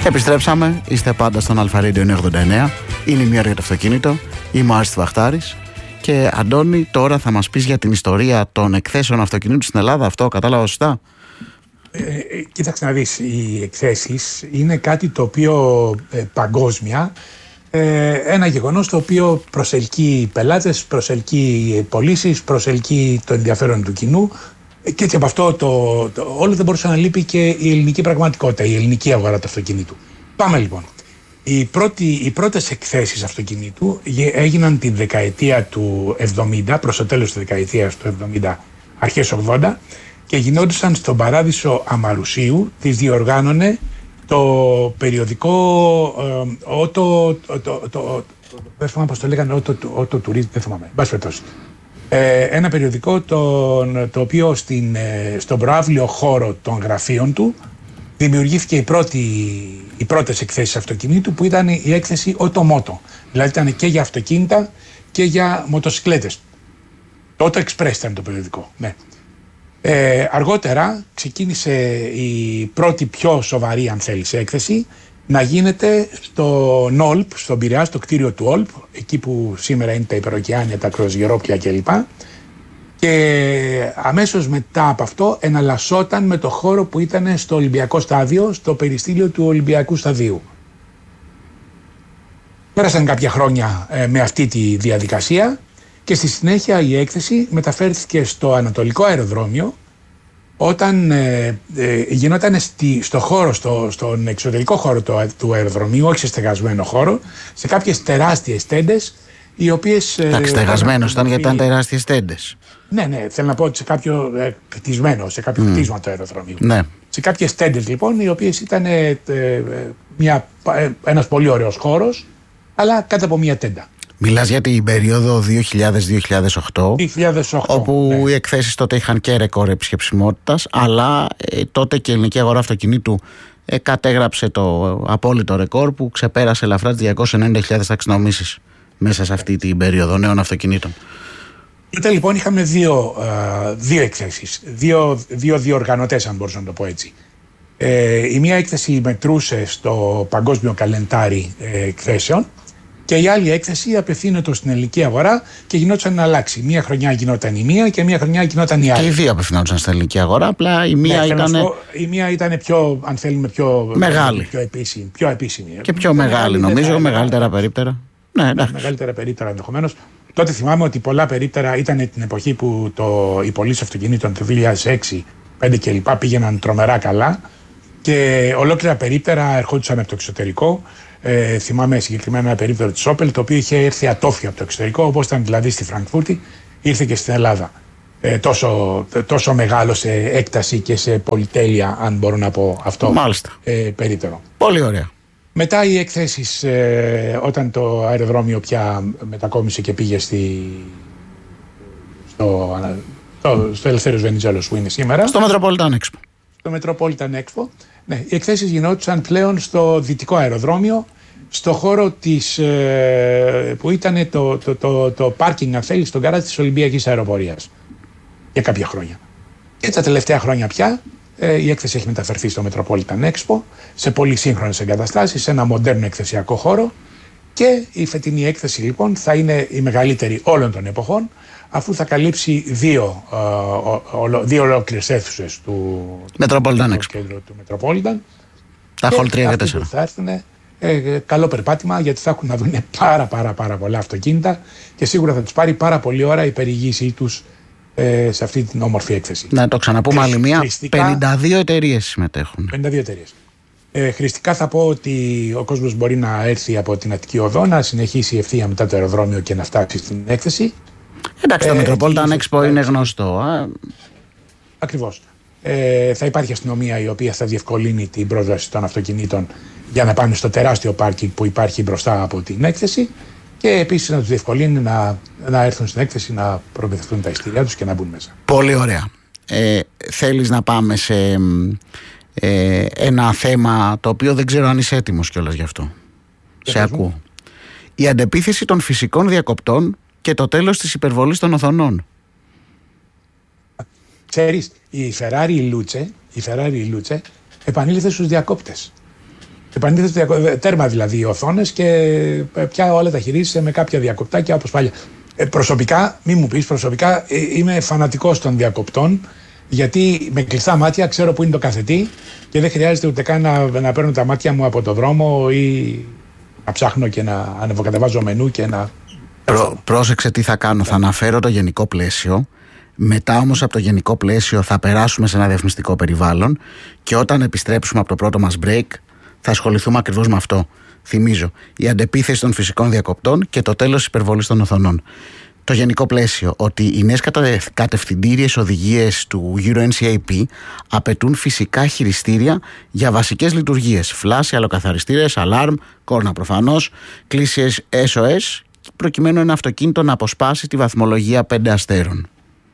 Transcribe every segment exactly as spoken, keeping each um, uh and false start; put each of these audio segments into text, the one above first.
Επιστρέψαμε, είστε πάντα στον Αλφα Radio ογδόντα εννέα. Είναι η μία ώρα για το αυτοκίνητο. Είμαι ο Άρης Βαχτάρης. Και Αντώνη, τώρα θα μας πεις για την ιστορία των εκθέσεων αυτοκινήτου στην Ελλάδα. Αυτό κατάλαβα σωστά? Ε, κοίταξε να δεις, οι εκθέσεις είναι κάτι το οποίο ε, παγκόσμια, ε, ένα γεγονός το οποίο προσελκύει πελάτες, προσελκύει πωλήσεις, προσελκύει το ενδιαφέρον του κοινού. Και έτσι από αυτό το, το όλο δεν μπορούσε να λείπει και η ελληνική πραγματικότητα, η ελληνική αγορά του αυτοκινήτου. Πάμε λοιπόν. Οι, πρώτοι, οι πρώτες εκθέσεις αυτοκινήτου έγιναν την δεκαετία του εβδομήντα, προς το τέλος της δεκαετίας του εβδομήντα, αρχές ογδόντα, και γινόντουσαν στον Παράδεισο Αμαρουσίου. Τις διοργάνωνε το περιοδικό ε, ότο, το, το, το, δεν θυμάμαι πώς το λέγανε, ότο, ότο τουρίζ, δεν θυμάμαι, εν πάση περιπτώσει. Ε, ένα περιοδικό το, το οποίο στην, στον προαύλιο χώρο των γραφείων του δημιουργήθηκε η πρώτη, οι πρώτες εκθέσεις αυτοκινήτου, που ήταν η έκθεση Οτομότο. Δηλαδή ήταν και για αυτοκίνητα και για μοτοσυκλέτες. Το Auto Express ήταν το περιοδικό. Ναι. Ε, αργότερα ξεκίνησε η πρώτη πιο σοβαρή, αν θέλεις, έκθεση να γίνεται στο Νόλπ, στον Πειραιά, στο κτίριο του Όλπ, εκεί που σήμερα είναι τα υπεροκειάνια, τα κρουαζιερόπλια κλπ. Και αμέσως μετά από αυτό εναλλασσόταν με το χώρο που ήταν στο Ολυμπιακό Στάδιο, στο περιστήλιο του Ολυμπιακού Σταδίου. Πέρασαν κάποια χρόνια ε, με αυτή τη διαδικασία και στη συνέχεια η έκθεση μεταφέρθηκε στο Ανατολικό Αεροδρόμιο, όταν ε, ε, γινόταν στη, στο χώρο, στο, στον εξωτερικό χώρο του, του αεροδρομίου, όχι σε στεγασμένο χώρο, σε κάποιες τεράστιες τέντες, οι οποίες... Εντάξει, στεγασμένος ήταν γιατί ήταν τεράστιες τέντες. Ναι, ναι, θέλω να πω ότι σε κάποιο ε, κτισμένο, σε κάποιο mm. κτίσμα του αεροδρομίου. Ναι. Σε κάποιες τέντες λοιπόν, οι οποίες ήταν ε, ε, μια, ε, ένας πολύ ωραίος χώρος, αλλά κάτω από μια τέντα. Μιλάς για την περίοδο δύο χιλιάδες με δύο χιλιάδες οκτώ, δύο χιλιάδες οκτώ, όπου ναι. Οι εκθέσεις τότε είχαν και ρεκόρ επισκεψιμότητας, αλλά ε, τότε και η ελληνική αγορά αυτοκινήτου ε, κατέγραψε το απόλυτο ρεκόρ που ξεπέρασε ελαφρά τις διακόσιες ενενήντα χιλιάδες ταξινομήσεις μέσα σε αυτή την περίοδο νέων αυτοκινήτων. Τότε λοιπόν είχαμε δύο, uh, δύο εκθέσεις, δύο, δύο διοργανωτές, αν μπορούσα να το πω έτσι. Ε, η μία έκθεση μετρούσε στο παγκόσμιο καλεντάρι ε, εκθέσεων, και η άλλη έκθεση απευθύνεται στην ελληνική αγορά και γινόταν να αλλάξει. Μία χρονιά γινόταν η μία και μία χρονιά γινόταν η άλλη. Και οι δύο απευθυνόταν στην ελληνική αγορά, απλά η μία, ναι, ήταν... η μία ήταν πιο, αν θέλουμε, πιο μεγάλη. Πιο επίσημη. Πιο επίσημη. Και πιο μεγάλη, νομίζω, μεγαλύτερα περίπτερα. Ναι, εντάξει. Μεγαλύτερα περίπτερα ενδεχομένως. Τότε θυμάμαι ότι πολλά περίπτερα ήταν την εποχή που το, οι πωλήσεις αυτοκινήτων το δύο χιλιάδες έξι, πέντε κλπ. Πήγαιναν τρομερά καλά και ολόκληρα περίπτερα ερχόντουσαν από το εξωτερικό. Ε, θυμάμαι συγκεκριμένα ένα περίπτερο της Opel, το οποίο είχε έρθει ατόφιο από το εξωτερικό, όπως ήταν δηλαδή στη Φραγκφούρτη, ήρθε και στην Ελλάδα. Ε, τόσο, τόσο μεγάλο σε έκταση και σε πολυτέλεια, αν μπορώ να πω αυτό. Μάλιστα. Ε, περίπτερο. Πολύ ωραία. Μετά οι εκθέσεις, ε, όταν το αεροδρόμιο πια μετακόμισε και πήγε στη, στο, στο, στο Ελευθέριος Βενιζέλος που είναι σήμερα. Στο Metropolitan Expo. Στο Metropolitan Expo. Ναι, οι εκθέσεις γινόντουσαν πλέον στο δυτικό αεροδρόμιο, στο χώρο της, ε, που ήταν το, το, το, το πάρκινγκ, αν θέλει, στον γκαράζ της Ολυμπιακής Αεροπορίας για κάποια χρόνια. Και τα τελευταία χρόνια πια ε, η έκθεση έχει μεταφερθεί στο Metropolitan Expo, σε πολύ σύγχρονες εγκαταστάσεις, σε ένα μοντέρνο εκθεσιακό χώρο, και η φετινή έκθεση λοιπόν θα είναι η μεγαλύτερη όλων των εποχών, αφού θα καλύψει δύο, uh, δύο ολόκληρες αίθουσες του Metropolitan Expo, του, του Metropolitan. Τα χολ τρία και τέσσερα. Θα έρθουν ε, καλό περπάτημα, γιατί θα έχουν να δουν πάρα πάρα πάρα πολλά αυτοκίνητα και σίγουρα θα τους πάρει πάρα πολύ ώρα η περιήγησή τους ε, σε αυτή την όμορφη έκθεση. Να το ξαναπούμε άλλη μία, χρηστικά, πενήντα δύο εταιρείες συμμετέχουν. πενήντα δύο εταιρείες. Ε, χρηστικά θα πω ότι ο κόσμος μπορεί να έρθει από την Αττική Οδό, να συνεχίσει ευθεία μετά το αεροδρόμιο και να φτάσει στην έκθεση. Εντάξει, το ε, Metropolitan Expo είναι γνωστό. Α. Ακριβώς. Ε, θα υπάρχει αστυνομία η οποία θα διευκολύνει την πρόσβαση των αυτοκινήτων για να πάνε στο τεράστιο πάρκινγκ που υπάρχει μπροστά από την έκθεση, και επίσης να τους διευκολύνει να, να έρθουν στην έκθεση, να προμηθευτούν τα εισιτήριά τους και να μπουν μέσα. Πολύ ωραία. Ε, θέλεις να πάμε σε ε, ένα θέμα το οποίο δεν ξέρω αν είσαι έτοιμος κιόλας γι' αυτό. Σε ακούω. Η αντεπίθεση των φυσικών διακοπτών και το τέλος της υπερβολής των οθονών. Ξέρεις, η Ferrari Luce, η Ferrari Luce επανήλθε στους διακόπτες. Επανήλθε τέρμα δηλαδή οι οθόνες και πια όλα τα χειρίζεσαι με κάποια διακοπτάκια όπως παλιά. Ε, προσωπικά, μη μου πεις, προσωπικά ε, είμαι φανατικός των διακοπτών, γιατί με κλειστά μάτια ξέρω που είναι το κάθε τι και δεν χρειάζεται ούτε καν να, να παίρνω τα μάτια μου από το δρόμο ή να ψάχνω και να ανεβοκατεβάζω μενού και να... Πρό, πρόσεξε τι θα κάνω, θα αναφέρω το γενικό πλαίσιο. Μετά όμως από το γενικό πλαίσιο θα περάσουμε σε ένα διαφημιστικό περιβάλλον και όταν επιστρέψουμε από το πρώτο μας break θα ασχοληθούμε ακριβώς με αυτό. Θυμίζω, η αντεπίθεση των φυσικών διακοπτών και το τέλος της υπερβολής των οθονών. Το γενικό πλαίσιο, ότι οι νέες κατευθυντήριες οδηγίες του Euro εν σι έι πι απαιτούν φυσικά χειριστήρια για βασικές λειτουργίες. Φλάση, αλλοκαθαριστήρες, αλάρμ, κόρνα προφανώς, κλήσεις ες ο ες, προκειμένου ένα αυτοκίνητο να αποσπάσει τη βαθμολογία πέντε αστέρων.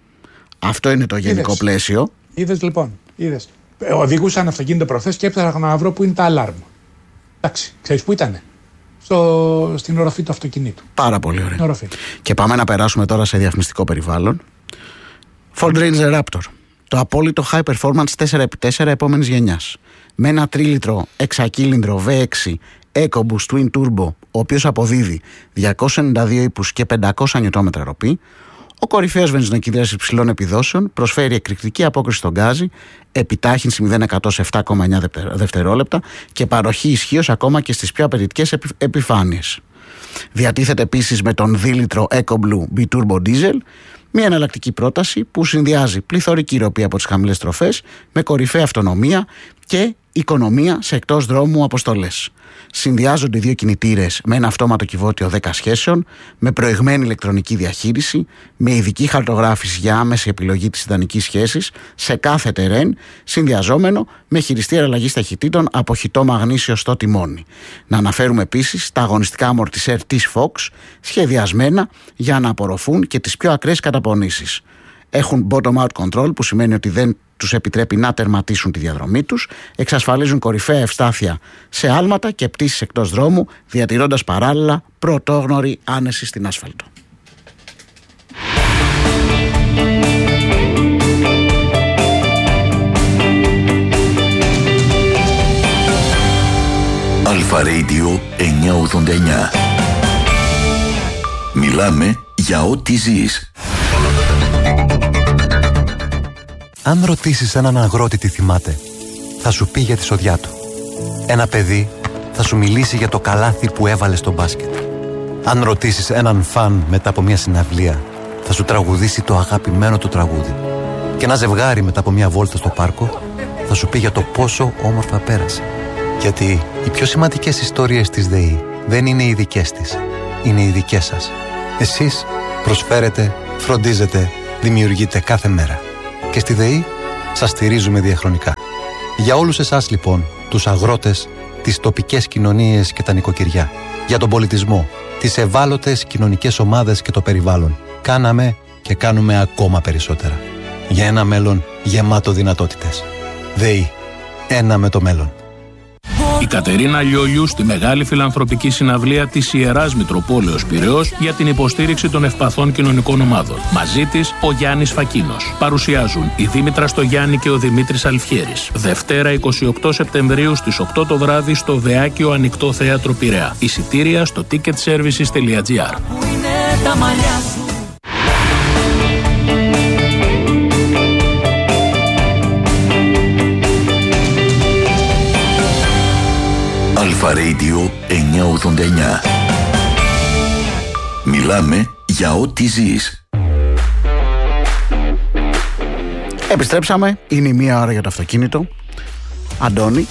Αυτό είναι το γενικό είδες. πλαίσιο. Είδες λοιπόν, είδες. Οδηγούσα ένα αυτοκίνητο προχθές και έψαχνα να βρω που είναι τα αλάρμ. Εντάξει, ξέρεις που ήτανε? Στο, στην οροφή του αυτοκινήτου. Πάρα πολύ ωραία. Και πάμε να περάσουμε τώρα σε διαφημιστικό περιβάλλον. Ford Ranger Raptor. Το απόλυτο high performance τέσσερα επί τέσσερα επόμενης γενιάς. Με ένα τρίλιτρο εξακύλινδρο βι έξι EcoBoost Twin Turbo, ο οποίος αποδίδει διακόσιους ενενήντα δύο ύπους και πεντακόσια νιουτόμετρα ροπή. Ο κορυφαίος βενζινοκίνητρας υψηλών επιδόσεων προσφέρει εκρηκτική απόκριση στον γκάζι, επιτάχυνση μηδέν εκατό σε επτά κόμμα εννιά δευτερόλεπτα και παροχή ισχύως ακόμα και στις πιο απαιτητικές επι, επιφάνειες. Διατίθεται επίσης με τον δίλιτρο EcoBlue B-Turbo Diesel, μια εναλλακτική πρόταση που συνδυάζει πληθωρική ροπή από τις χαμηλές τροφές με κορυφαία αυτονομία και οικονομία σε εκτός δρόμου αποστολές. Συνδυάζονται οι δύο κινητήρες με ένα αυτόματο κυβότιο δέκα σχέσεων, με προηγμένη ηλεκτρονική διαχείριση, με ειδική χαρτογράφηση για άμεση επιλογή της ιδανικής σχέσης σε κάθε τερέν, συνδυαζόμενο με χειριστή αλλαγής ταχυτήτων από χυτό μαγνήσιο στο τιμόνι. Να αναφέρουμε επίσης τα αγωνιστικά αμορτισέρ της Fox, σχεδιασμένα για να απορροφούν και τις πιο ακραίες καταπονήσεις. Έχουν bottom-out control, που σημαίνει ότι δεν τους επιτρέπει να τερματίσουν τη διαδρομή τους, εξασφαλίζουν κορυφαία ευστάθεια σε άλματα και πτήσεις εκτός δρόμου, διατηρώντας παράλληλα πρωτόγνωρη άνεση στην άσφαλτο. Αλφα Radio εννιακόσια ογδόντα εννιά. Μιλάμε για ό,τι ζεις. Αν ρωτήσεις έναν αγρότη τι θυμάται, θα σου πει για τη σοδιά του. Ένα παιδί θα σου μιλήσει για το καλάθι που έβαλε στο μπάσκετ. Αν ρωτήσεις έναν φαν μετά από μια συναυλία, θα σου τραγουδήσει το αγαπημένο του τραγούδι. Και ένα ζευγάρι μετά από μια βόλτα στο πάρκο θα σου πει για το πόσο όμορφα πέρασε. Γιατί οι πιο σημαντικές ιστορίες της ΔΕΗ δεν είναι οι δικές της, είναι οι δικές σας. Εσείς προσφέρετε, φροντίζετε, δημιουργείτε κάθε μέρα. Και στη ΔΕΗ σας στηρίζουμε διαχρονικά. Για όλους εσάς λοιπόν, τους αγρότες, τις τοπικές κοινωνίες και τα νοικοκυριά, για τον πολιτισμό, τις ευάλωτες κοινωνικές ομάδες και το περιβάλλον, κάναμε και κάνουμε ακόμα περισσότερα. Για ένα μέλλον γεμάτο δυνατότητες. ΔΕΗ. Ένα με το μέλλον. Η Κατερίνα Λιόλιου στη μεγάλη φιλανθρωπική συναυλία της Ιεράς Μητροπόλεως Πειραιώς για την υποστήριξη των ευπαθών κοινωνικών ομάδων. Μαζί της ο Γιάννης Φακίνος. Παρουσιάζουν η Δήμητρα Στογιάννη και ο Δημήτρης Αλφιέρης. Δευτέρα εικοστή ογδόη Σεπτεμβρίου στις οκτώ το βράδυ στο Βεάκιο Ανοιχτό Θέατρο Πειραιά. Εισιτήρια στο ticket services τελεία gr. Αλφα Radio εννιακόσια ογδόντα εννιά. Μιλάμε για ό,τι ζεις. Επιστρέψαμε. Είναι η μία ώρα για το αυτοκίνητο. Αντώνη.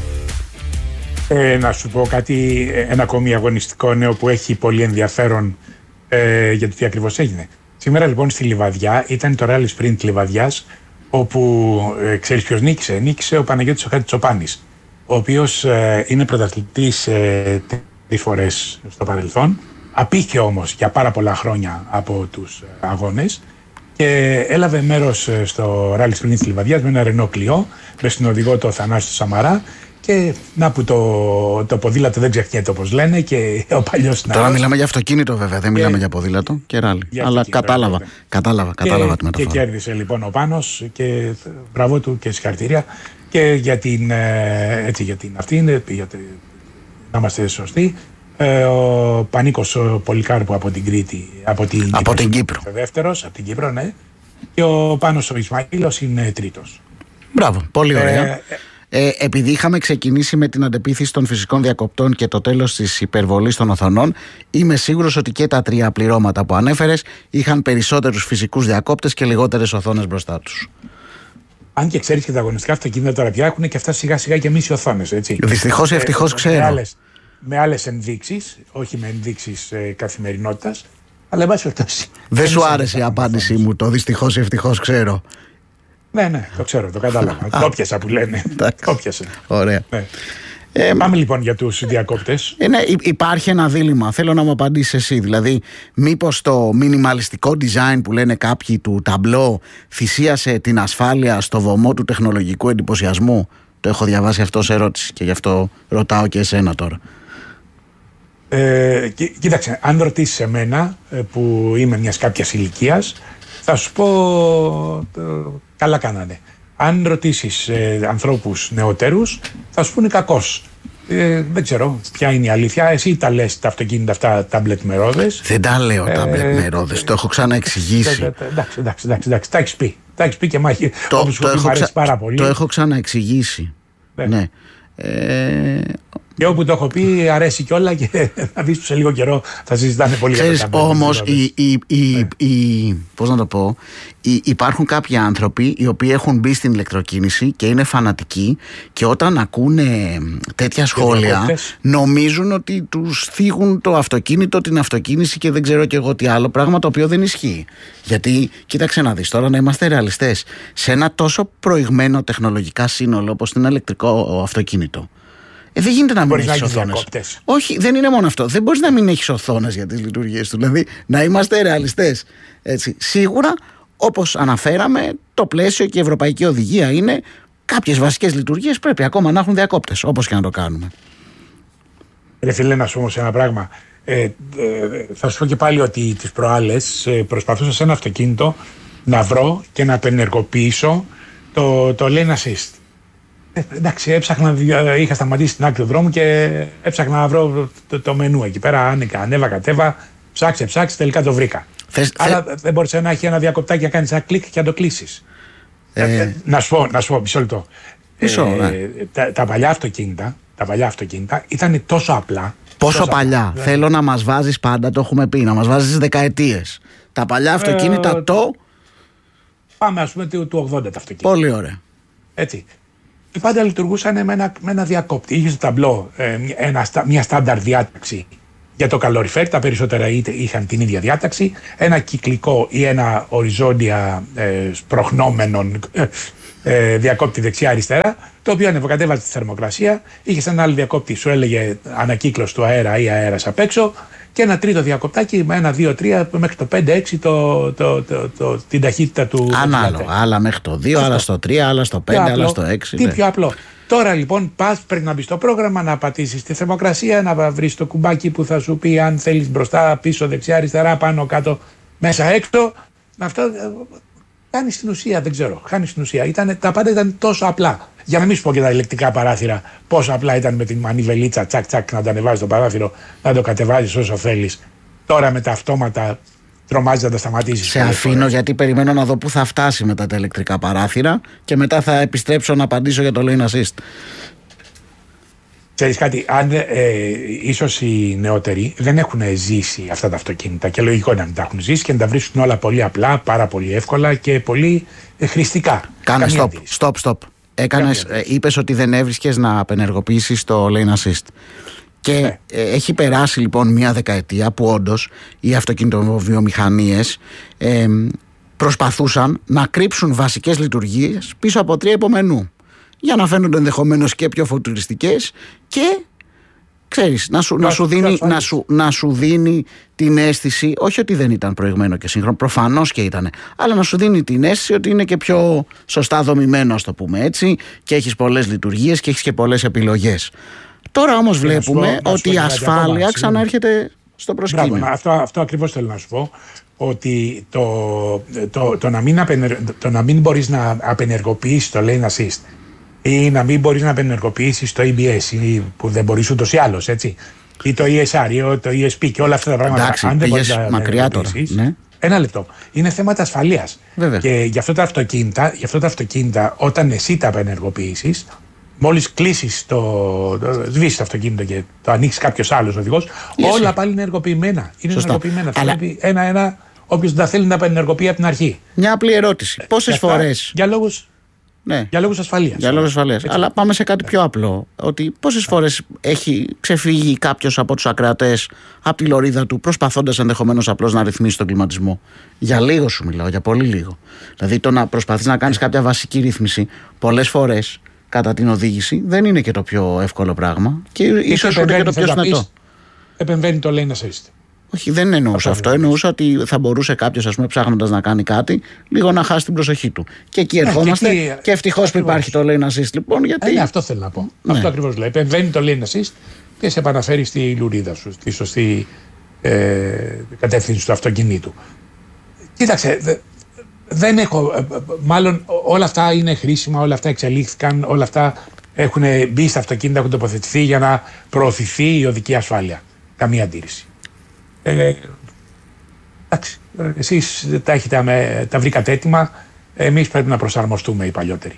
Ε, να σου πω κάτι, ένα ακόμη αγωνιστικό νέο που έχει πολύ ενδιαφέρον ε, για το τι ακριβώς έγινε. Σήμερα λοιπόν στη Λιβαδιά ήταν το Rally Sprint Λιβαδιάς, όπου ε, ξέρεις ποιος νίκησε. Νίκησε ο Παναγιώτης ο Χατζητσοπάνης, ο οποίος ε, είναι πρωταθλητής ε, τρεις φορές στο παρελθόν. Απήχε όμως για πάρα πολλά χρόνια από τους ε, αγώνες και έλαβε μέρος ε, στο Rally Sprint της Λιβαδιάς με ένα Renault Clio με συνοδηγό το Θανάση Σαμαρά. Και να που το, το ποδήλατο δεν ξεχνιέται, όπως λένε, και ο παλιός ναός. Τώρα μιλάμε για αυτοκίνητο βέβαια, δεν μιλάμε και... για ποδήλατο και ράλι. Αλλά κατάλαβα, βέβαια. κατάλαβα, κατάλαβα και, τη μεταφορά. Και κέρδισε λοιπόν ο Πάνος και μπράβο του και συγχαρητήρια. Και για την, έτσι, για την αυτή είναι, για τη, να είμαστε σωστοί, ε, ο Πανίκος ο Πολυκάρπου από την Κρήτη, από την, από την Κύπρο. Δεύτερος, από την Κύπρο, ναι. Και ο Πάνος ο Ισμαήλος είναι τρίτος. Μπράβο, πολύ ωραία. Ε, ε, επειδή είχαμε ξεκινήσει με την αντεπίθεση των φυσικών διακοπτών και το τέλος της υπερβολής των οθονών, είμαι σίγουρος ότι και τα τρία πληρώματα που ανέφερες είχαν περισσότερους φυσικούς διακόπτες και λιγότερες οθόνες μπροστά τους. Αν και ξέρεις και τα αγωνιστικά αυτοκίνητα τώρα πια έχουν και αυτά σιγά σιγά και εμείς οι οθόνες, έτσι. Δυστυχώς ή ευτυχώς ε, ξέρω. Με άλλες, με άλλες ενδείξεις, όχι με ενδείξεις ε, καθημερινότητας, αλλά εν πάση περιπτώσει. Δεν σου άρεσε η απάντησή μου, το δυστυχώς ή ευτυχώς ξέρω. Ναι, ναι, το ξέρω, το κατάλαβα. Το πιάσα που λένε. Το πιάσα. Ωραία. Ναι. Ε, Πάμε λοιπόν για τους διακόπτες. Ε, ναι, υπάρχει ένα δίλημμα. Θέλω να μου απαντήσεις εσύ. Δηλαδή, μήπως το μινιμαλιστικό design που λένε κάποιοι του ταμπλό θυσίασε την ασφάλεια στο βωμό του τεχνολογικού εντυπωσιασμού? Το έχω διαβάσει αυτό σε ερώτηση και γι' αυτό ρωτάω και εσένα τώρα. Ε, κοί, κοίταξε, αν ρωτήσεις εμένα που είμαι μιας κάποιας ηλικίας, θα σου πω ε, καλά κάνανε. Αν ρωτήσεις ε, ανθρώπους νεότερους, θα σου πούνε κακώς. Ε, δεν ξέρω ποια είναι η αλήθεια. Εσύ τα λες τα αυτοκίνητα αυτά τάμπλετ με ρόδες. Δεν τα λέω τάμπλετ ε, με ρόδες, το έχω ξαναεξηγήσει. Εντάξει, εντάξει, εντάξει, εντάξει, τα έχεις πει. Τα έχεις πει και μάχη. Το, όπως το, σου έχω, αρέσει ξα... πάρα πολύ. το έχω ξαναεξηγήσει. Ναι. ναι. Ε... Και όπου το έχω πει αρέσει κιόλα και θα δεις σε λίγο καιρό θα συζητάνε πολύ. Ξέρεις, όμως οι, οι, οι, ναι. οι, πώς να το πω, οι, υπάρχουν κάποιοι άνθρωποι οι οποίοι έχουν μπει στην ηλεκτροκίνηση και είναι φανατικοί και όταν ακούνε τέτοια σχόλια νομίζουν ότι τους θίγουν το αυτοκίνητο, την αυτοκίνηση και δεν ξέρω και εγώ τι άλλο, πράγμα το οποίο δεν ισχύει. Γιατί κοίταξε να δεις τώρα, να είμαστε ρεαλιστές, σε ένα τόσο προηγμένο τεχνολογικά σύνολο όπως είναι ηλεκτρικό αυτοκίνητο, Ε, δεν γίνεται να μην έχεις οθόνες. Όχι, δεν είναι μόνο αυτό. Δεν μπορείς να μην έχεις οθόνες για τις λειτουργίες του. Δηλαδή, να είμαστε ρεαλιστές. Έτσι. Σίγουρα, όπως αναφέραμε, το πλαίσιο και η ευρωπαϊκή οδηγία είναι κάποιες βασικές λειτουργίες πρέπει ακόμα να έχουν διακόπτες, όπως και να το κάνουμε. Ρε φίλε, να σου όμως ένα πράγμα. Ε, ε, θα σου πω και πάλι ότι τις προάλλες ε, προσπαθούσα σε ένα αυτοκίνητο να βρω και να απενεργοποιήσω το, το lane assist. Ε, εντάξει, έψαχνα, είχα σταματήσει στην άκρη του δρόμου και έψαχνα να βρω το, το μενού εκεί πέρα. Άνεκα, ανέβα, κατέβα, ψάξε, ψάξε, τελικά το βρήκα. Θες, Αλλά θε... δεν μπορούσε να έχει ένα διακοπτάκι να κάνει ένα κλικ και να το κλείσει. Ε... Ε, να σου πω, να σου πω, μισό λεπτό. Μισό, ε, ναι. τα, τα παλιά αυτοκίνητα, τα παλιά αυτοκίνητα ήταν τόσο απλά. Πόσο τόσο παλιά. Απλά. Θέλω να μας βάζεις πάντα, το έχουμε πει, να μας βάζεις δεκαετίες. Τα παλιά αυτοκίνητα ε, το. Πάμε, ας πούμε, του, του ογδόντα τα αυτοκίνητα. Πολύ ωραία. Έτσι. Και πάντα λειτουργούσαν με ένα, με ένα διακόπτη. Είχε στο ταμπλό ε, ένα, μια στάνταρ διάταξη για το καλοριφέρ. Τα περισσότερα είχαν την ίδια διάταξη. Ένα κυκλικό ή ένα οριζόντια ε, σπροχνόμενο ε, διακόπτη δεξιά-αριστερά, το οποίο ανεβοκατέβαζε τη θερμοκρασία. Είχε ένα άλλο διακόπτη, σου έλεγε ανακύκλωση του αέρα ή αέρας απ' έξω. Και ένα τρίτο διακοπτάκι με ένα, δύο, τρία μέχρι το πέντε, έξι το, το, το, το, την ταχύτητα του. Ανάλογα. Άλλα μέχρι το δύο, άλλα στο τρία, άλλα στο πέντε, άλλα στο έξι. Τι ναι. πιο απλό. Τώρα λοιπόν πας, πρέπει να μπει στο πρόγραμμα, να πατήσεις τη θερμοκρασία, να βρεις το κουμπάκι που θα σου πει αν θέλεις μπροστά, πίσω, δεξιά, αριστερά, πάνω, κάτω, μέσα, έξω. Αυτό κάνει στην ουσία, δεν ξέρω. Χάνει στην ουσία. Ήτανε, τα πάντα ήταν τόσο απλά. Για να μην σου πω και τα ηλεκτρικά παράθυρα, πόσο απλά ήταν με την μανιβελίτσα, τσακ τσακ, να το ανεβάζει το παράθυρο, να το κατεβάζει όσο θέλει. Τώρα με τα αυτόματα τρομάζει να τα σταματήσει. Σε αφήνω φορές. Γιατί περιμένω να δω πού θα φτάσει μετά τα ηλεκτρικά παράθυρα και μετά θα επιστρέψω να απαντήσω για το lane assist. Ξέρεις κάτι, αν ε, ίσως οι νεότεροι δεν έχουν ζήσει αυτά τα αυτοκίνητα και λογικό είναι να μην τα έχουν ζήσει και να τα βρίσκουν όλα πολύ απλά, πάρα πολύ εύκολα και πολύ ε, χρηστικά. Κάνε stop, stop, stop. Έκανες, ε, είπες ότι δεν έβρισκες να απενεργοποιήσεις το lane assist. Και ναι. ε, έχει περάσει λοιπόν μια δεκαετία που όντως οι αυτοκινητοβιομηχανίες ε, προσπαθούσαν να κρύψουν βασικές λειτουργίες πίσω από τρία υπομενού για να φαίνονται ενδεχομένως και πιο φωτουριστικές και ξέρεις, να σου, να, σου δίνει, να, σου, να σου δίνει την αίσθηση, όχι ότι δεν ήταν προηγμένο και σύγχρονο, προφανώς και ήταν, αλλά να σου δίνει την αίσθηση ότι είναι και πιο σωστά δομημένο, ας το πούμε έτσι, και έχεις πολλές λειτουργίες και έχεις και πολλές επιλογές. Τώρα όμως βλέπουμε πω, ότι η ασφάλεια ξανάρχεται στο προσκήνιο. Μπράβο, αυτό, αυτό ακριβώς θέλω να σου πω, ότι το, το, το, να, μην απενεργ, το να μην μπορείς να απενεργοποιήσεις το lane assist Ή να μην μπορείς να απενεργοποιήσεις το ι μπι ες, ή που δεν μπορείς ούτως ή άλλως, έτσι. Ή το ι ες αρ ή το ι ες πι και όλα αυτά τα πράγματα. Εντάξει, αν δεν μπορείς πήγες να μακριά τώρα. Ναι. Ένα λεπτό. Είναι θέματα ασφαλείας. Βέβαια. Και για αυτά τα αυτοκίνητα, για αυτά τα αυτοκίνητα όταν εσύ τα απενεργοποιήσεις, μόλις κλείσεις το, το σβήσεις το αυτοκίνητο και το ανοίξει κάποιος άλλος οδηγός, όλα πάλι είναι ενεργοποιημένα. Είναι Σωστά. ενεργοποιημένα. Αλλά... Θα πρέπει ένα-ένα όποιος δεν θέλει να απενεργοποιεί από την αρχή. Μια απλή ερώτηση. Πόσες φορές. Για λόγους. Ναι. Για λόγους ασφαλείας. Για λόγους ασφαλείας. Αλλά πάμε σε κάτι πιο απλό. Ότι πόσες φορές έχει ξεφύγει κάποιος από τους ακροατές από τη λωρίδα του, προσπαθώντας ενδεχομένως απλώς να ρυθμίσει τον κλιματισμό. Για λίγο σου μιλάω, για πολύ λίγο. Δηλαδή το να προσπαθείς να κάνεις κάποια βασική ρύθμιση πολλές φορές κατά την οδήγηση δεν είναι και το πιο εύκολο πράγμα. Και ίσως είναι και το πιο συνετό. Επεμβαίνει το lane assist. Όχι, δεν εννοούσα αυτό. Εννοούσα ότι θα μπορούσε κάποιος, ας πούμε, ψάχνοντας να κάνει κάτι, λίγο να χάσει την προσοχή του. Και εκεί ερχόμαστε. Και, εκεί... και ευτυχώς που υπάρχει το lane assist, λοιπόν. Γιατί... Ε, ναι, αυτό θέλω να πω. Ναι. Αυτό ακριβώς λέει. Επεμβαίνει το lane assist και σε επαναφέρει στη λουρίδα σου, στη σωστή ε, κατεύθυνση του αυτοκινήτου. Κοίταξε, δε, δεν έχω. Μάλλον όλα αυτά είναι χρήσιμα, όλα αυτά εξελίχθηκαν, όλα αυτά έχουν μπει στα αυτοκίνητα, έχουν τοποθετηθεί για να προωθηθεί η οδική ασφάλεια. Καμία αντίρρηση. Ε, εντάξει, εσείς τα, έχετε, με, τα βρήκατε έτοιμα, εμείς πρέπει να προσαρμοστούμε οι παλιότεροι.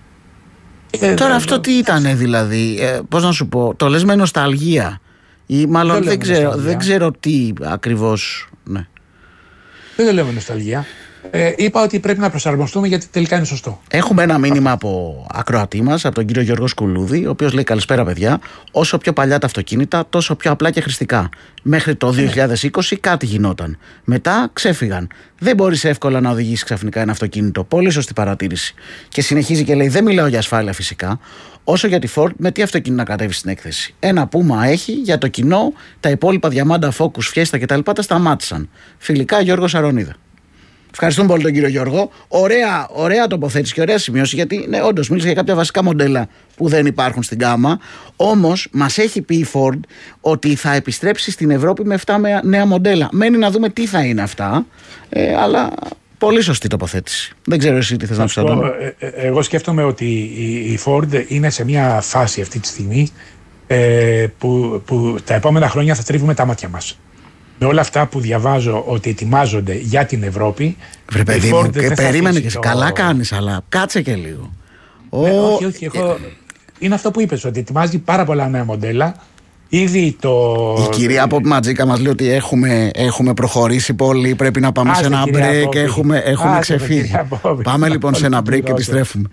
Ε, Τώρα ε, αυτό ε, τι ήτανε δηλαδή, ε, πώς να σου πω, το λες με νοσταλγία ή μάλλον δεν, δεν, ξέρω, δεν ξέρω τι ακριβώς, ναι. Δεν το λέω με νοσταλγία. Ε, είπα ότι πρέπει να προσαρμοστούμε γιατί τελικά είναι σωστό. Έχουμε ένα μήνυμα από ακροατή μας, από τον κύριο Γιώργο Σκουλούδη, ο οποίος λέει: καλησπέρα, παιδιά. Όσο πιο παλιά τα αυτοκίνητα, τόσο πιο απλά και χρηστικά. Μέχρι το δύο χιλιάδες είκοσι κάτι γινόταν. Μετά ξέφυγαν. Δεν μπορείς εύκολα να οδηγήσεις ξαφνικά ένα αυτοκίνητο. Πολύ σωστή παρατήρηση. Και συνεχίζει και λέει: δεν μιλάω για ασφάλεια φυσικά. Όσο για τη Ford, με τι αυτοκίνητο να κατέβει στην έκθεση. Ένα Puma έχει για το κοινό, τα υπόλοιπα Diamanda, Focus, Fiesta κτλ. Τα σταμάτησαν. Φιλικά, Γιώργο Σαρονίδα. Ευχαριστούμε πολύ τον κύριο Γιώργο. Ωραία, ωραία τοποθέτηση και ωραία σημείωση, γιατί ναι, όντως μίλησε για κάποια βασικά μοντέλα που δεν υπάρχουν στην γκάμα. Όμως μας έχει πει η Ford ότι θα επιστρέψει στην Ευρώπη με επτά νέα μοντέλα. Μένει να δούμε τι θα είναι αυτά, ε, αλλά πολύ σωστή τοποθέτηση. Δεν ξέρω εσύ τι θες να πεις. Ε, ε, εγώ σκέφτομαι ότι η Ford είναι σε μια φάση αυτή τη στιγμή ε, που, που τα επόμενα χρόνια θα τρίβουμε τα μάτια μας. Με όλα αυτά που διαβάζω ότι ετοιμάζονται για την Ευρώπη. Βρε παιδί μου, και περίμενε και το... καλά κάνεις, αλλά κάτσε και λίγο. Ναι, ο... Όχι, όχι, έχω... είναι αυτό που είπες, ότι ετοιμάζει πάρα πολλά νέα μοντέλα. Ήδη το... Η κυρία από Ματζίκα μας λέει ότι έχουμε, έχουμε προχωρήσει πολύ, πρέπει να πάμε Άσε, σε ένα break και έχουμε, έχουμε Άσε, ξεφύγει. Πάμε λοιπόν σε ένα break και επιστρέφουμε.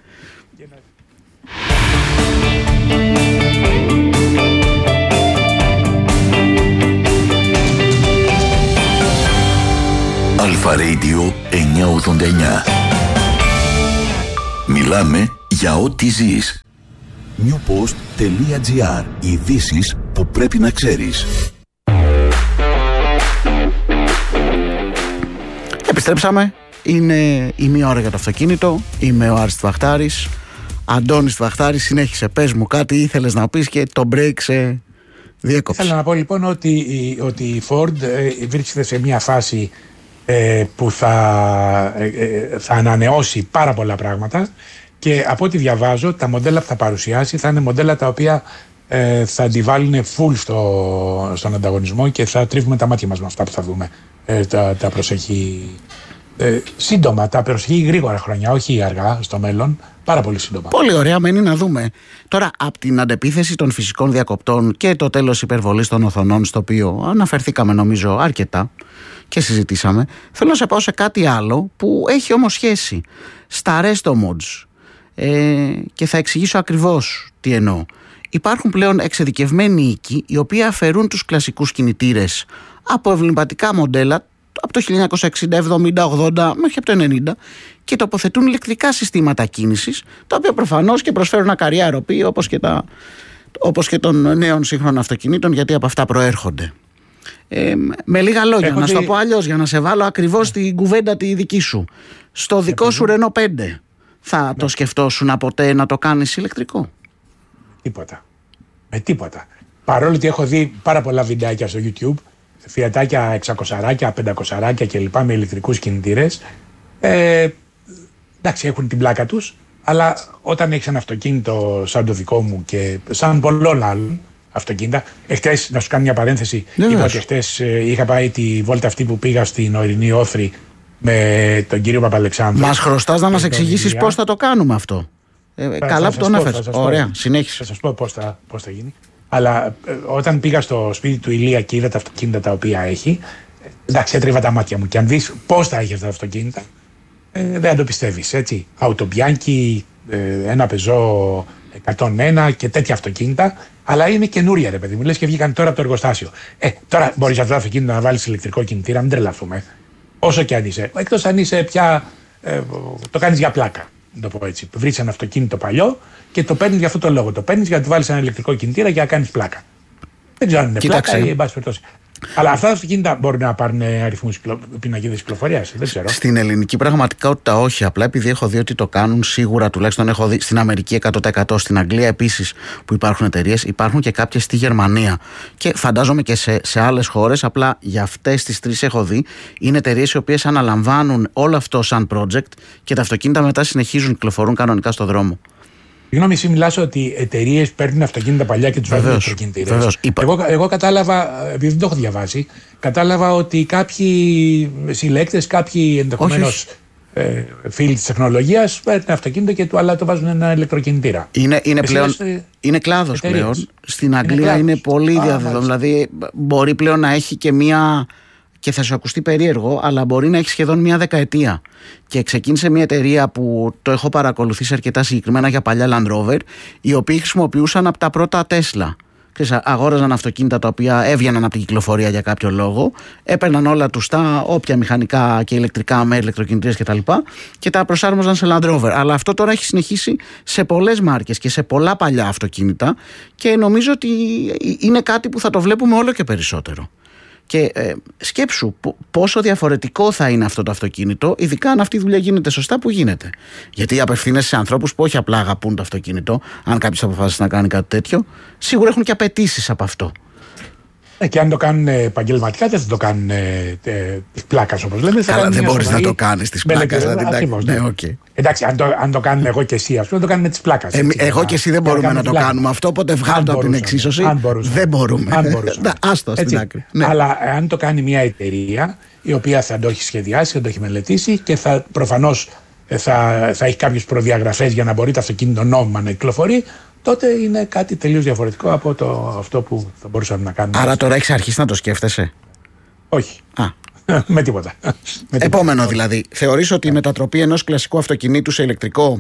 Αλφα Radio εννιακόσια ογδόντα εννιά. Μιλάμε για ό,τι ζεις. newpost.gr. Ειδήσεις που πρέπει να ξέρεις. Επιστρέψαμε. Είναι η μία ώρα για το αυτοκίνητο. Είμαι ο Άρης Βαχτάρης. Αντώνης Βαχτάρης, συνέχισε. Πες μου κάτι ήθελες να πεις και το break σε διέκοψε. Ήθελα να πω λοιπόν ότι, ότι η Ford ε, βρίσκεται σε μια φάση ε, που θα, ε, θα ανανεώσει πάρα πολλά πράγματα και από ό,τι διαβάζω τα μοντέλα που θα παρουσιάσει θα είναι μοντέλα τα οποία ε, θα αντιβάλλουν full στο, στον ανταγωνισμό και θα τρίβουμε τα μάτια μας με αυτά που θα δούμε ε, τα, τα προσεχή ε, σύντομα, τα προσεχή γρήγορα χρόνια, όχι αργά στο μέλλον. Πάρα πολύ σύντομα. Πολύ ωραία, μένει να δούμε. Τώρα, από την αντεπίθεση των φυσικών διακοπτών και το τέλος υπερβολής των οθονών, στο οποίο αναφερθήκαμε νομίζω αρκετά και συζητήσαμε, θέλω να σε πάω σε κάτι άλλο που έχει όμως σχέση. Στα resto mods. Ε, και θα εξηγήσω ακριβώς τι εννοώ. Υπάρχουν πλέον εξειδικευμένοι οίκοι οι οποίοι αφαιρούν τους κλασικούς κινητήρες από ευληματικά μοντέλα από το χίλια εννιακόσια εξήντα, εβδομήντα, ογδόντα μέχρι από το ενενήντα και τοποθετούν ηλεκτρικά συστήματα κίνησης, τα οποία προφανώς και προσφέρουν ακαριά αεροπή όπως και, τα, όπως και των νέων σύγχρονων αυτοκινήτων, γιατί από αυτά προέρχονται. Ε, με λίγα λόγια, Έχω να σου το πω αλλιώς, για να σε βάλω ακριβώς την κουβέντα τη δική σου. Στο δικό σου Renault πέντε θα ναι. το σκεφτόσουν ποτέ να το κάνεις ηλεκτρικό? Τίποτα. Με τίποτα. Παρόλο ότι έχω δει πάρα πολλά βιντεάκια στο YouTube, φιατάκια εξακόσια, πεντακόσια και λοιπά με ηλεκτρικούς κινητήρες. Ε, εντάξει, έχουν την πλάκα τους, Αλλά όταν έχεις ένα αυτοκίνητο σαν το δικό μου και σαν πολλών άλλων αυτοκίνητα. Εχθές, να σου κάνω μια παρένθεση, είπα ότι εχθές είχα πάει τη βόλτα αυτή που πήγα στην ορεινή Όθρη με τον κύριο Παπαλεξάνδρου. Μας χρωστάς να μας εξηγήσεις πώς θα το κάνουμε αυτό. Ε, θα, καλά θα που το ανέφερες. Ωραία, συνέχισε. Θα σας πω πώς θα, πώς θα γίνει. Αλλά ε, όταν πήγα στο σπίτι του Ηλία και είδα τα αυτοκίνητα τα οποία έχει, εντάξει, έτριβα τα μάτια μου. Και αν δεις πώς θα έχει αυτά τα αυτοκίνητα, ε, δεν θα το πιστεύεις. Έτσι. Αουτομπιάνκι, ε, ένα πεζό εκατόν ένα και τέτοια αυτοκίνητα. Αλλά είναι καινούρια, ρε παιδί μου. Λες και βγήκαν τώρα από το εργοστάσιο. Ε, τώρα μπορείς αυτό το αυτοκίνητο να βάλεις ηλεκτρικό κινητήρα, μην τρελαθούμε. Όσο και αν είσαι. Εκτός αν είσαι πια. Ε, το κάνεις για πλάκα. Να το πω έτσι. Βρεις ένα αυτοκίνητο παλιό και το παίρνεις για αυτό το λόγο. Το παίρνεις για να του βάλεις ένα ηλεκτρικό κινητήρα για να κάνεις πλάκα. Δεν ξέρω αν είναι Κοίταξε. πλάκα ή εν πάση περιπτώσει. Αλλά αυτά τα αυτοκίνητα μπορούν να πάρουν αριθμούς πινακίδες κυκλοφορίας. Δεν ξέρω. Στην ελληνική πραγματικότητα όχι. Απλά επειδή έχω δει ότι το κάνουν σίγουρα, τουλάχιστον έχω δει στην Αμερική εκατό τοις εκατό, στην Αγγλία επίσης που υπάρχουν εταιρείες, υπάρχουν και κάποιες στη Γερμανία. Και φαντάζομαι και σε, σε άλλες χώρες. Απλά για αυτές τις τρεις έχω δει. Είναι εταιρείες οι οποίες αναλαμβάνουν όλο αυτό σαν project και τα αυτοκίνητα μετά συνεχίζουν να κυκλοφορούν κανονικά στο δρόμο. Συγγνώμη, εσύ μιλάς ότι εταιρείες παίρνουν αυτοκίνητα παλιά και τους βάζουν ηλεκτροκινητήρες. Εγώ, εγώ κατάλαβα, επειδή δεν το έχω διαβάσει, κατάλαβα ότι κάποιοι συλλέκτες, κάποιοι ενδεχομένως ε, φίλοι της τεχνολογίας παίρνουν αυτοκίνητο και του αλλά το βάζουν ένα ηλεκτροκινητήρα. Είναι, είναι, πλέον, είστε... είναι κλάδος πλέον. Στην Αγγλία είναι, είναι πολύ διαδεδομένο. Δηλαδή μπορεί πλέον να έχει και μία. Και θα σου ακουστεί περίεργο, αλλά μπορεί να έχει σχεδόν μία δεκαετία. Και ξεκίνησε μια εταιρεία που το έχω παρακολουθήσει αρκετά συγκεκριμένα για παλιά Land Rover, οι οποίοι χρησιμοποιούσαν από τα πρώτα Tesla. Ξέρεις, αγόραζαν αυτοκίνητα τα οποία έβγαιναν από την κυκλοφορία για κάποιο λόγο, έπαιρναν όλα τους τα όποια μηχανικά και ηλεκτρικά με ηλεκτροκινητήρες κτλ. Και, και τα προσάρμοζαν σε Land Rover. Αλλά αυτό τώρα έχει συνεχίσει σε πολλές μάρκες και σε πολλά παλιά αυτοκίνητα και νομίζω ότι είναι κάτι που θα το βλέπουμε όλο και περισσότερο. Και ε, σκέψου πόσο διαφορετικό θα είναι αυτό το αυτοκίνητο, ειδικά αν αυτή η δουλειά γίνεται σωστά που γίνεται. Γιατί απευθύνεσαι σε ανθρώπους που όχι απλά αγαπούν το αυτοκίνητο, αν κάποιος αποφασίσει να κάνει κάτι τέτοιο, σίγουρα έχουν και απαιτήσεις από αυτό. Ε, και αν το κάνουν επαγγελματικά, δεν θα το κάνουν ε, ε, της πλάκας όπως λέμε. Καλά, δεν μπορείς να το κάνεις της πλάκας. Δηλαδή, ναι, okay. Εντάξει, αν το, αν το κάνουν εγώ και εσύ, ας πούμε, το κάνουμε της πλάκας. Ε, έτσι, εγώ και εσύ δεν μπορούμε να το πλάκα. κάνουμε αυτό, οπότε βγάλω το από την εξίσωση. Δεν μπορούμε. Άστο στην άκρη. Ναι. Αλλά αν το κάνει μια εταιρεία η οποία θα το έχει σχεδιάσει, θα το έχει μελετήσει και θα προφανώς θα, θα έχει κάποιες προδιαγραφές για να μπορεί το αυτοκίνητο νόμιμα να κυκλοφορεί, τότε είναι κάτι τελείως διαφορετικό από το, αυτό που θα μπορούσαμε να κάνουμε. Άρα τώρα έχεις αρχίσει να το σκέφτεσαι? Όχι. Α. Με τίποτα. Με Επόμενο τίποτα. δηλαδή. Θεωρείς ότι η μετατροπή ενός κλασικού αυτοκινήτου σε ηλεκτρικό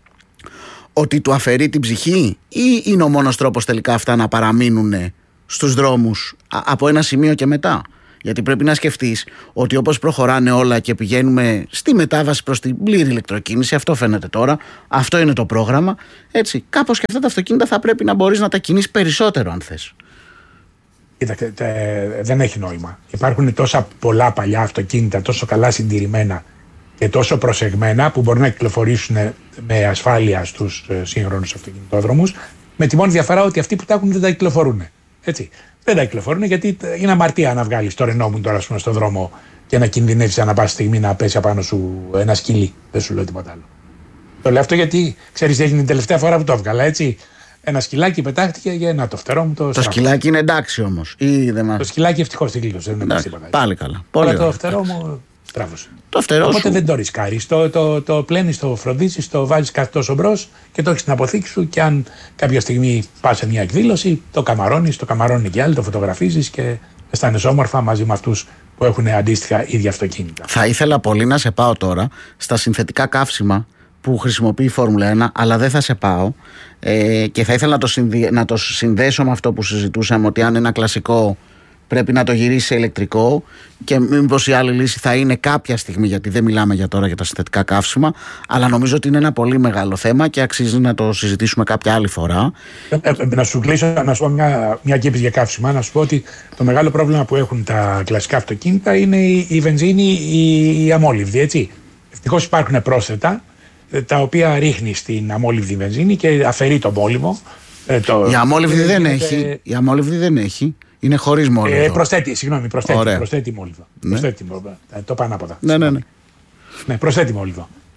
ότι του αφαιρεί την ψυχή ή είναι ο μόνος τρόπος τελικά αυτά να παραμείνουν στους δρόμους από ένα σημείο και μετά? Γιατί πρέπει να σκεφτείς ότι όπως προχωράνε όλα και πηγαίνουμε στη μετάβαση προς την πλήρη ηλεκτροκίνηση, αυτό φαίνεται τώρα, αυτό είναι το πρόγραμμα, έτσι, κάπως και αυτά τα αυτοκίνητα θα πρέπει να μπορείς να τα κινείς περισσότερο αν θες. Κοίταξε, δεν έχει νόημα. Υπάρχουν τόσα πολλά παλιά αυτοκίνητα, τόσο καλά συντηρημένα και τόσο προσεγμένα που μπορούν να κυκλοφορήσουν με ασφάλεια στους σύγχρονους αυτοκινητόδρομους, με τη μόνη διαφορά ότι αυτοί που τα έχουν δεν τα κυκλοφορούν. Έτσι. Δεν τα κυκλοφορούν γιατί είναι αμαρτία να βγάλεις το Renault μου τώρα στον δρόμο και να κινδυνεύεις ανά πάση στιγμή να πέσει απάνω σου ένα σκυλί. Δεν σου λέω τίποτα άλλο. Το λέω αυτό γιατί ξέρεις, έγινε την τελευταία φορά που το έβγαλα, έτσι. Ένα σκυλάκι πετάχτηκε για ένα το φτερό μου. Το, το σκυλάκι είναι εντάξει όμως. Ή δεν μας... Το σκυλάκι ευτυχώς την κλείδωσε. Δεν είναι τίποτα. Πάλι καλά. Πολύ Αλλά το φτερό μου τράβωσε. Το φτερό Οπότε σου... δεν το ρισκάρεις. Το, το, το πλένεις, το φροντίζεις, το βάζεις κάτι τόσο μπρος και το έχεις στην αποθήκη σου. Και αν κάποια στιγμή πας σε μια εκδήλωση, το καμαρώνεις, το καμαρώνει και άλλοι, το φωτογραφίζεις και αισθάνεσαι όμορφα μαζί με αυτούς που έχουν αντίστοιχα ίδια αυτοκίνητα. Θα ήθελα πολύ να σε πάω τώρα στα συνθετικά καύσιμα που χρησιμοποιεί η Φόρμουλα ένα, αλλά δεν θα σε πάω ε, και θα ήθελα να το, συνδυ... να το συνδέσω με αυτό που συζητούσαμε, ότι αν ένα κλασικό πρέπει να το γυρίσει σε ηλεκτρικό και μήπως η άλλη λύση θα είναι κάποια στιγμή, γιατί δεν μιλάμε για τώρα για τα συνθετικά καύσιμα, αλλά νομίζω ότι είναι ένα πολύ μεγάλο θέμα και αξίζει να το συζητήσουμε κάποια άλλη φορά. Ε, ε, να σου κλείσω, να σου πω μια, μια κήπη για καύσιμα, να σου πω ότι το μεγάλο πρόβλημα που έχουν τα κλασικά αυτοκίνητα είναι η, η βενζίνη, η, η αμόλυβδη, έτσι. Ευτυχώς υπάρχουν πρόσθετα τα οποία ρίχνει στην αμόλυβδη βενζίνη και αφαιρεί τον πόλυμο. Ε, το, η αμόλυβδη δεν γίνεται... έχει. Η αμόλυβδη δεν έχει. Είναι χωρίς μόλυβδο. Ε, προσθέτει, συγγνώμη, προσθέτει, προσθέτει μόλυβδο. Ναι. Προσθέτει, το πάνω από τα. Ναι, ναι, ναι. Ναι, προσθέτει μόλυβδο.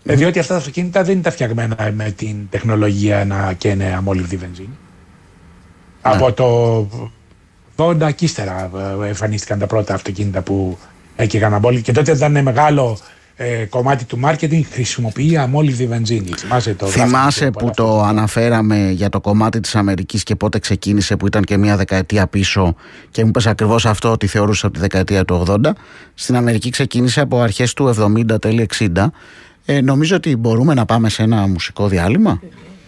Mm. Διότι αυτά τα αυτοκίνητα δεν ήταν φτιαγμένα με την τεχνολογία να καίνε αμόλυβδη βενζίνη. Mm. Από το ογδόντα και ύστερα εμφανίστηκαν τα πρώτα αυτοκίνητα που έκαιγαν αμόλυβδη και τότε ήταν μεγάλο ε, κομμάτι του μάρκετινγκ, χρησιμοποιεί αμόλυβδη βενζίνη. Θυμάσαι, το Θυμάσαι που το αυτό. Αναφέραμε για το κομμάτι της Αμερικής και πότε ξεκίνησε, που ήταν και μια δεκαετία πίσω, και μου είπες ακριβώς αυτό, ότι θεωρούσα από τη δεκαετία του ογδόντα. Στην Αμερική ξεκίνησε από αρχές του εβδομήντα, τέλη εξήντα. Ε, νομίζω ότι μπορούμε να πάμε σε ένα μουσικό διάλειμμα.